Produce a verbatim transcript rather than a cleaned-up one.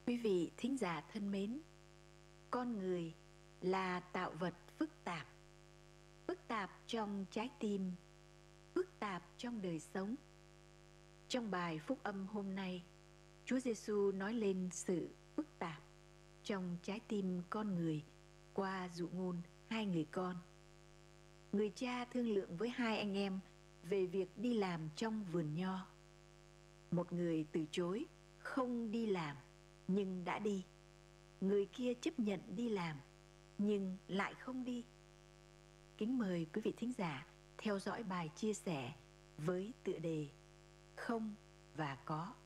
Quý vị thính giả thân mến, con người là tạo vật phức tạp, phức tạp trong trái tim, phức tạp trong đời sống. Trong bài phúc âm hôm nay, Chúa Giêsu nói lên sự phức tạp trong trái tim con người qua dụ ngôn hai người con. Người cha thương lượng với hai anh em về việc đi làm trong vườn nho. Một người từ chối không đi làm nhưng đã đi. Người kia chấp nhận đi làm nhưng lại không đi. Kính mời quý vị thính giả theo dõi bài chia sẻ với tựa đề Không và Có.